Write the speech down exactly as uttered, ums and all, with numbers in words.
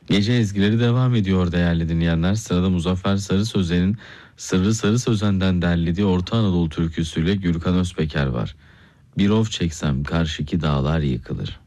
Gece ezgileri devam ediyor değerli dinleyenler. Sırada Muzaffer Sarı Sözen'in Sırrı Sarı Sözen'den derlediği Orta Anadolu türküsüyle Gürkan Özpeker var. Bir of çeksem karşıki dağlar yıkılır.